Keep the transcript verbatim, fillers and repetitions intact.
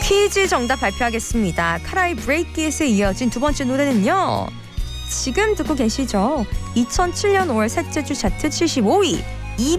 퀴즈 정답 발표하겠습니다. 카라이 브레이키스에 이어진 두 번째 노래는요. 지금 듣고 계시죠? 이천칠 년 오월 셋째 주 차트 칠십오 위